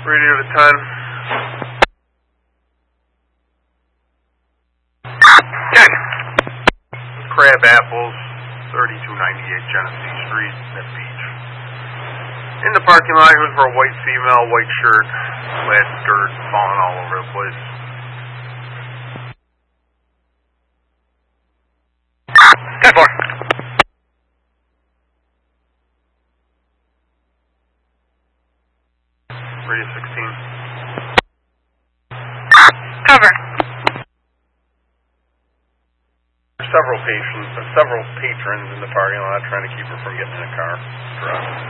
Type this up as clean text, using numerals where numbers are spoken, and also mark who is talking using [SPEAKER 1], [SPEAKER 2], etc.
[SPEAKER 1] Radio to 10. Okay. Crab Apples, 3298 Genesee Street, at Beach. In the parking lot, he was for a white female, white shirt, flat dirt, falling all over the place. Good boy. Radio 16.
[SPEAKER 2] Cover.
[SPEAKER 1] Several patrons in the parking lot trying to keep her from getting in a car.